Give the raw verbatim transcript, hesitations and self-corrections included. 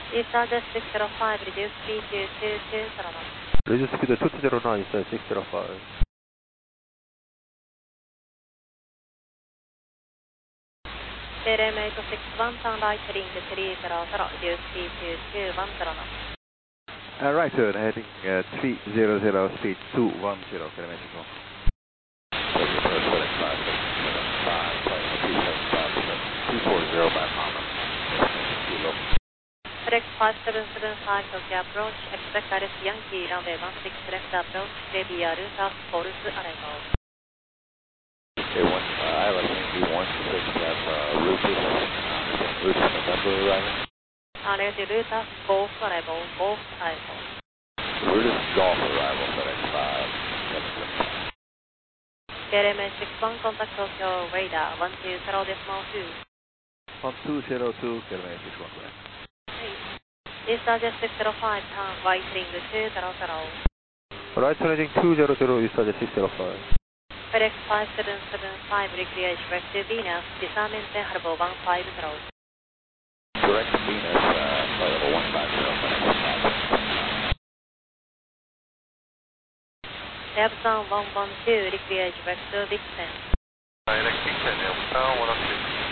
Eastern Jet six zero five, reduce speed to two two zero knots. Reduce speed to two zero nine, Eastern six zero five. K L M eight six one, turn right heading three zero zero, reduce speed to two one zero knots. Uh, right turn heading uh, three zero zero, speed two one zero kilometers long. two four zero by Mama. FedEx five seven seven five, Tokyo approach, expect Alice Yankee, runway one six left approach, J B R Router, false arrival. Okay, one, uh, I Alice Yankee one six left, uh, Rufus, uh, Rufus November arriving. Alice Router, golf arrival, golf arrival. Rufus Golf arrival, FedEx five seven seven five. K L M eight six one, contact Tokyo radar, one two zero decimal two. one two zero two kilometers six one correct. Eastern Jet six zero five, turn right heading two zero zero. Right turn heading two zero zero, Eastern Jet six zero five. FedEx five seven seven five, recreate direct to Venus, disarmament Harbor one five zero. Direct to Venus, uh, flight level one five zero, FedEx five. Epson one one two, recreate direct to Vixen. Direct Vixen, Epson one one two.